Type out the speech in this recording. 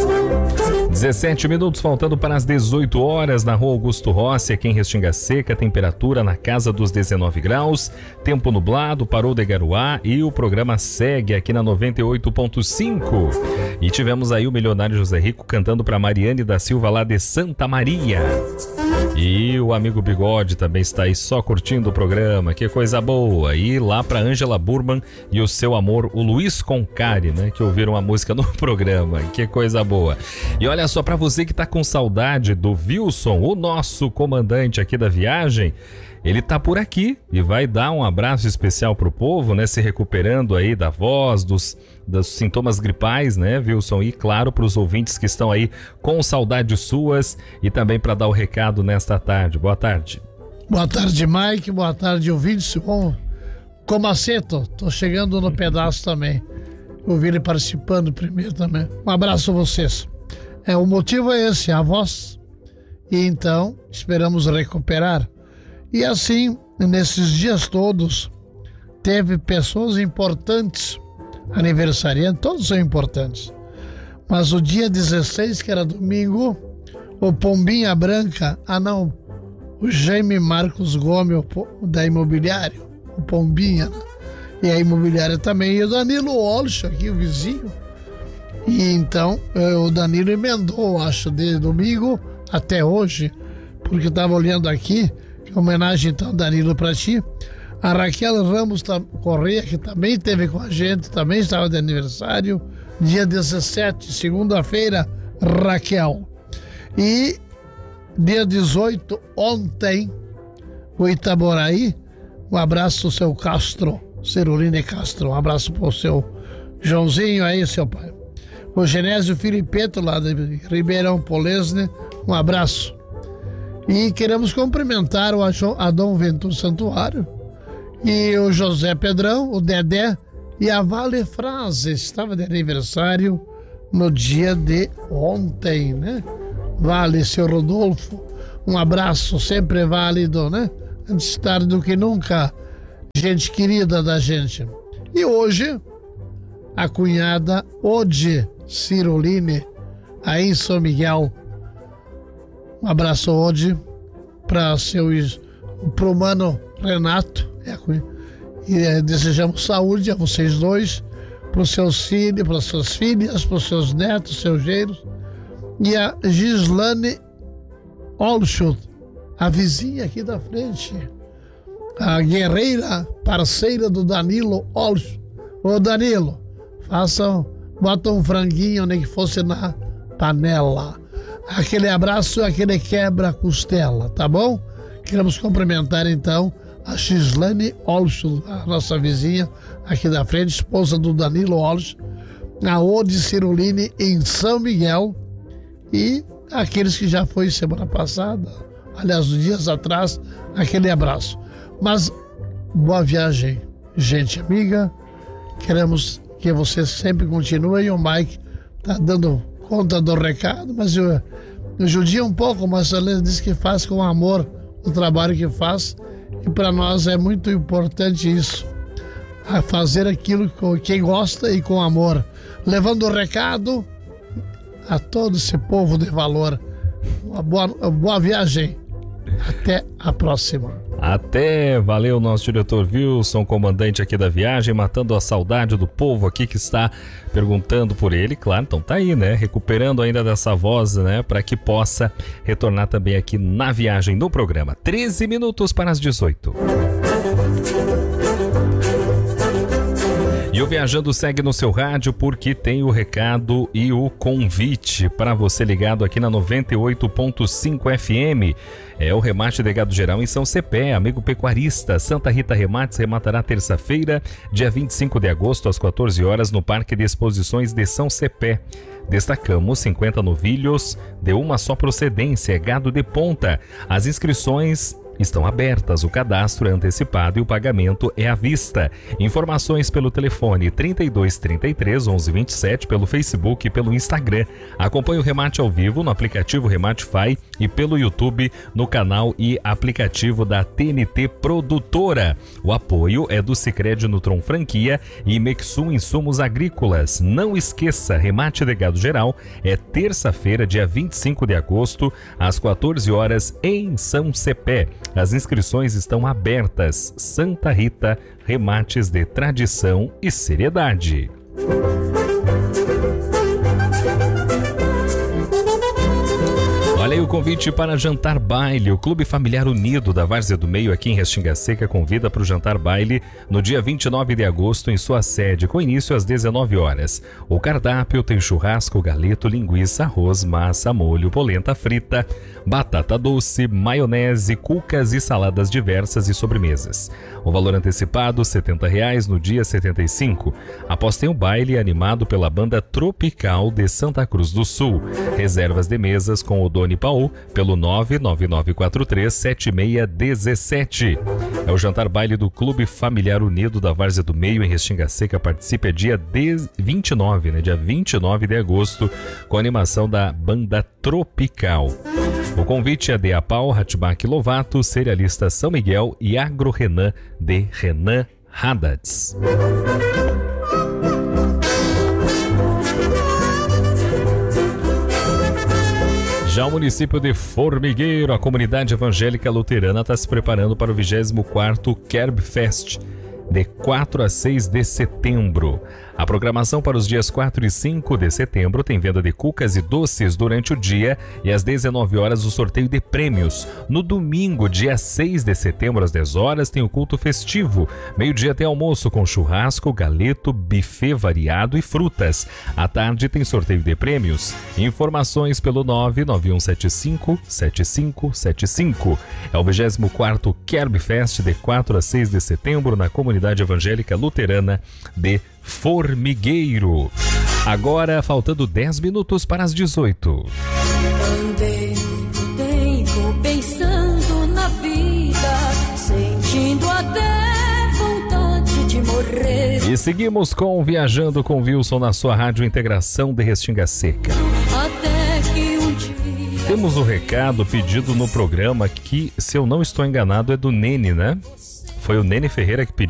17 minutos faltando para as 18 horas na Rua Augusto Rossi, aqui em Restinga Seca, temperatura na casa dos 19 graus, tempo nublado, parou de garoar e o programa segue aqui na 98.5. E tivemos aí o milionário José Rico cantando para Mariane da Silva lá de Santa Maria. E o amigo Bigode também está aí só curtindo o programa, que coisa boa. E lá para Ângela Burman e o seu amor, o Luiz Concari, né, que ouviram a música no programa, que coisa boa. E olha só, para você que tá com saudade do Wilson, o nosso comandante aqui da viagem, ele tá por aqui e vai dar um abraço especial pro povo, né? Se recuperando aí da voz, dos sintomas gripais, né, Wilson? E claro, pros ouvintes que estão aí com saudades suas e também para dar o recado nesta tarde. Boa tarde. Boa tarde, Mike. Boa tarde, ouvintes. Bom, Comaceto, tô chegando no pedaço também. Eu vi ele participando primeiro também. Um abraço a vocês. O motivo é esse, a voz. E então, esperamos recuperar. E assim, nesses dias todos, teve pessoas importantes aniversariando, todos são importantes. Mas o dia 16, que era domingo, o Pombinha Branca, o Jaime Marcos Gomes, da Imobiliário, o Pombinha, né? E a Imobiliária também, e o Danilo Olcho, aqui, o vizinho. E então, o Danilo emendou, acho, de domingo até hoje, porque estava olhando aqui, que homenagem então, Danilo, para ti. A Raquel Ramos Correia, que também esteve com a gente, também estava de aniversário, dia 17, segunda-feira, Raquel. E dia 18, ontem, o Itaboraí, um abraço ao seu Castro, Ceruline Castro, um abraço para o seu Joãozinho aí, seu pai. O Genésio Filipeto, lá de Ribeirão Polesne, um abraço. E queremos cumprimentar o Adão Ventura Santuário e o José Pedrão, o Dedé e a Vale Frase, estava de aniversário no dia de ontem, né? Vale, seu Rodolfo, um abraço sempre válido, né? Antes tarde do que nunca, gente querida da gente. E hoje, a cunhada Ode Ciroline, aí em São Miguel. Um abraço, Ode, para o mano Renato, e desejamos saúde a vocês dois, para os seus filhos, para as suas filhas, para os seus netos, seus genros, e a Gislane Olschut, a vizinha aqui da frente, a guerreira parceira do Danilo Olschut. Ô Danilo, bota um franguinho, nem que fosse na panela. Aquele abraço, aquele quebra-costela, tá bom? Queremos cumprimentar então a Gislane Olschut, a nossa vizinha aqui da frente, esposa do Danilo Olschut, a Ode Ciroline em São Miguel, e aqueles que já foi semana passada, aliás, dias atrás, aquele abraço. Mas boa viagem, gente amiga. Queremos que você sempre continue. E o Mike tá dando conta do recado, mas eu judia um pouco, mas ele diz que faz com amor o trabalho que faz, e para nós é muito importante isso, a fazer aquilo com quem gosta e com amor, levando o recado a todo esse povo de valor. Uma boa viagem, até a próxima. Até, valeu nosso diretor Wilson, comandante aqui da viagem, matando a saudade do povo aqui que está perguntando por ele, claro, então tá aí, né, recuperando ainda dessa voz, né, para que possa retornar também aqui na viagem do programa. 13 minutos para as 18. E o Viajando segue no seu rádio porque tem o recado e o convite para você ligado aqui na 98.5 FM. É o remate de gado geral em São Cepé, amigo pecuarista. Santa Rita Remates rematará terça-feira, dia 25 de agosto, às 14 horas, no Parque de Exposições de São Cepé. Destacamos 50 novilhos de uma só procedência, gado de ponta. As inscrições estão abertas, o cadastro é antecipado e o pagamento é à vista. Informações pelo telefone 3233 1127, pelo Facebook e pelo Instagram. Acompanhe o remate ao vivo no aplicativo Remate Fai e pelo YouTube no canal e aplicativo da TNT Produtora. O apoio é do Sicredi Nutron Franquia e Mexum Insumos Agrícolas. Não esqueça, remate de gado geral é terça-feira, dia 25 de agosto, às 14 horas em São Cepé. As inscrições estão abertas. Santa Rita, remates de tradição e seriedade. Olha aí o convite para jantar baile. O Clube Familiar Unido da Várzea do Meio, aqui em Restinga Seca, convida para o jantar baile no dia 29 de agosto em sua sede, com início às 19 horas. O cardápio tem churrasco, galeto, linguiça, arroz, massa, molho, polenta frita, batata doce, maionese, cucas e saladas diversas e sobremesas. O valor antecipado, R$ 70 no dia 75. Após tem o baile animado pela banda Tropical de Santa Cruz do Sul. Reservas de mesas com o Doni Paul pelo 999437617. É o jantar baile do Clube Familiar Unido da Várzea do Meio em Restinga Seca. Participe, é dia 29, dia 29 de agosto, com a animação da banda Tropical. O convite é de Apau, Hatbach Lovato, Cerealista São Miguel e Agro Renan de Renan Haddad. Já o município de Formigueiro, a comunidade evangélica luterana está se preparando para o 24º Kerb Fest, de 4 a 6 de setembro. A programação para os dias 4 e 5 de setembro tem venda de cucas e doces durante o dia e às 19 horas o sorteio de prêmios. No domingo, dia 6 de setembro, às 10 horas, tem o culto festivo. Meio-dia tem almoço com churrasco, galeto, buffet variado e frutas. À tarde tem sorteio de prêmios. Informações pelo 99175-7575. É o 24º Kerb Fest de 4 a 6 de setembro na comunidade evangélica luterana de Formigueiro. Agora, faltando 10 minutos para as 18. Andei muito tempo pensando na vida, sentindo até vontade de morrer. E seguimos com Viajando com Wilson na sua Rádio Integração de Restinga Seca. Até que um dia... Temos um recado pedido no programa que, se eu não estou enganado, é do Nene, né? Foi o Nene Ferreira que pediu.